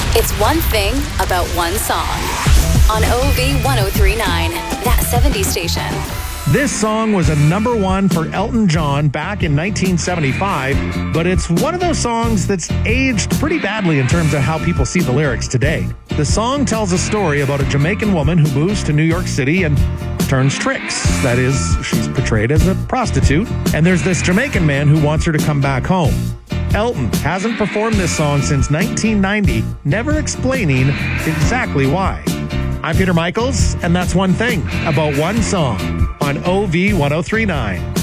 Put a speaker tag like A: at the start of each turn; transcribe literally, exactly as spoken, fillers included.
A: It's one thing about one song. On O V ten thirty-nine, that seventies station.
B: This song was a number one for Elton John back in nineteen seventy-five, but it's one of those songs that's aged pretty badly in terms of how people see the lyrics today. The song tells a story about a Jamaican woman who moves to New York City and turns tricks. That is, she's portrayed as a prostitute, and there's this Jamaican man who wants her to come back home. Elton hasn't performed this song since nineteen ninety, never explaining exactly why. I'm Peter Michaels, and that's one thing about one song on O V ten thirty-nine.